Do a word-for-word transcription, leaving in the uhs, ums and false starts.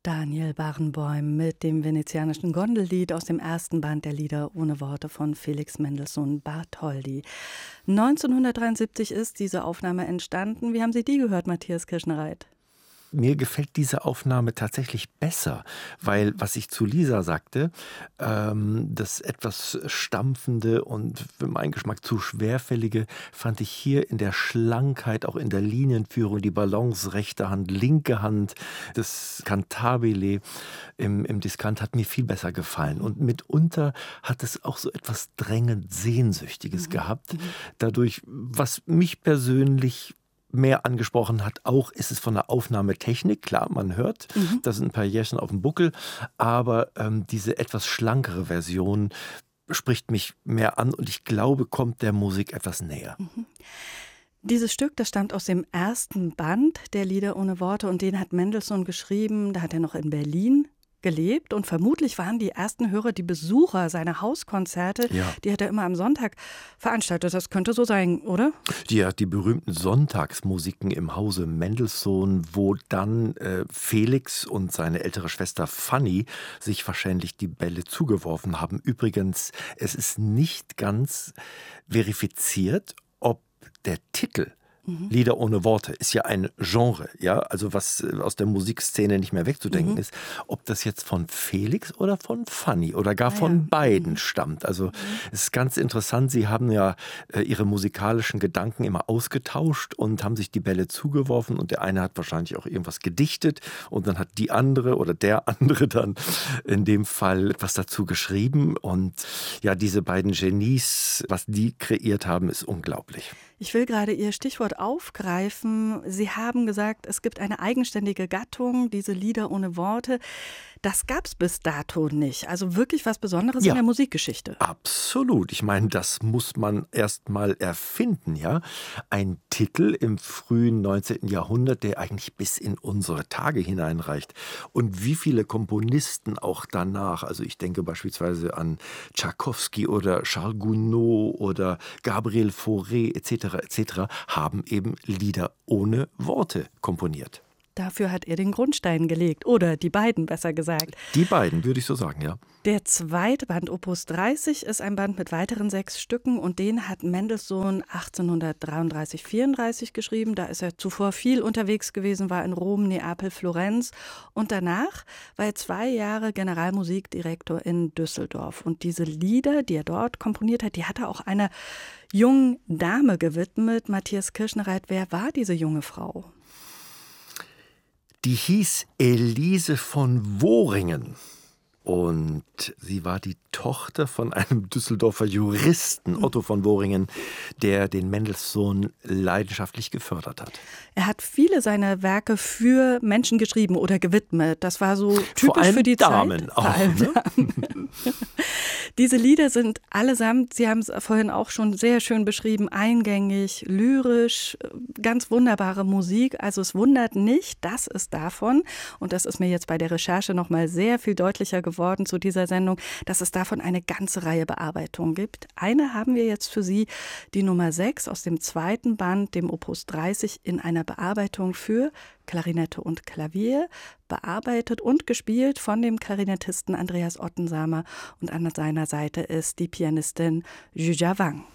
Daniel Barenboim mit dem venezianischen Gondellied aus dem ersten Band der Lieder ohne Worte von Felix Mendelssohn Bartholdy. neunzehnhundertdreiundsiebzig ist diese Aufnahme entstanden. Wie haben Sie die gehört, Matthias Kirschnereit? Mir gefällt diese Aufnahme tatsächlich besser, weil, was ich zu Lisa sagte, ähm, das etwas stampfende und für meinen Geschmack zu schwerfällige fand ich hier in der Schlankheit, auch in der Linienführung, die Balance, rechte Hand, linke Hand, das Cantabile im, im Diskant hat mir viel besser gefallen. Und mitunter hat es auch so etwas drängend Sehnsüchtiges mhm. gehabt. Dadurch, was mich persönlich mehr angesprochen hat, auch ist es von der Aufnahmetechnik, klar, man hört, mhm. da sind ein paar Jährchen auf dem Buckel, aber ähm, diese etwas schlankere Version spricht mich mehr an und ich glaube, kommt der Musik etwas näher. Mhm. Dieses Stück, das stammt aus dem ersten Band der Lieder ohne Worte und den hat Mendelssohn geschrieben, da hat er noch in Berlin gelebt und vermutlich waren die ersten Hörer die Besucher seiner Hauskonzerte, ja. die hat er immer am Sonntag veranstaltet. Das könnte so sein, oder? Ja, die berühmten Sonntagsmusiken im Hause Mendelssohn, wo dann äh, Felix und seine ältere Schwester Fanny sich wahrscheinlich die Bälle zugeworfen haben. Übrigens, es ist nicht ganz verifiziert, ob der Titel Mhm. Lieder ohne Worte ist ja ein Genre, ja, also was aus der Musikszene nicht mehr wegzudenken mhm. ist. Ob das jetzt von Felix oder von Fanny oder gar ah, von ja. beiden mhm. stammt. Also mhm. es ist ganz interessant, sie haben ja äh, ihre musikalischen Gedanken immer ausgetauscht und haben sich die Bälle zugeworfen und der eine hat wahrscheinlich auch irgendwas gedichtet und dann hat die andere oder der andere dann in dem Fall etwas dazu geschrieben und ja, diese beiden Genies, was die kreiert haben, ist unglaublich. Ich will gerade Ihr Stichwort aufgreifen. Sie haben gesagt, es gibt eine eigenständige Gattung, diese Lieder ohne Worte. Das gab es bis dato nicht. Also wirklich was Besonderes ja, in der Musikgeschichte. Absolut. Ich meine, das muss man erst mal erfinden, ja. Ein Titel im frühen neunzehnten Jahrhundert, der eigentlich bis in unsere Tage hineinreicht. Und wie viele Komponisten auch danach, also ich denke beispielsweise an Tschaikowski oder Charles Gounod oder Gabriel Fauré et cetera et cetera, haben eben Lieder ohne Worte komponiert. Dafür hat er den Grundstein gelegt. Oder die beiden, besser gesagt. Die beiden, würde ich so sagen, ja. Der zweite Band, Opus dreißig, ist ein Band mit weiteren sechs Stücken. Und den hat Mendelssohn achtzehnhundertdreiunddreißig vierunddreißig geschrieben. Da ist er zuvor viel unterwegs gewesen, war in Rom, Neapel, Florenz. Und danach war er zwei Jahre Generalmusikdirektor in Düsseldorf. Und diese Lieder, die er dort komponiert hat, die hat er auch einer jungen Dame gewidmet. Matthias Kirschnereit, wer war diese junge Frau? Die hieß Elise von Woringen und sie war die Tochter von einem Düsseldorfer Juristen, Otto von Woringen, der den Mendelssohn leidenschaftlich gefördert hat. Er hat viele seiner Werke für Menschen geschrieben oder gewidmet. Das war so typisch Vor allem für die Damen Zeit. Auch, Vor allem ne? Damen. Diese Lieder sind allesamt, Sie haben es vorhin auch schon sehr schön beschrieben, eingängig, lyrisch, ganz wunderbare Musik. Also es wundert nicht, dass es davon, und das ist mir jetzt bei der Recherche noch mal sehr viel deutlicher geworden zu dieser Sendung, dass es davon eine ganze Reihe Bearbeitungen gibt. Eine haben wir jetzt für Sie, die Nummer sechs aus dem zweiten Band, dem Opus dreißig, in einer Bearbeitung für Klarinette und Klavier, bearbeitet und gespielt von dem Klarinettisten Andreas Ottensamer und an seiner Seite ist die Pianistin Zhu Jiawang.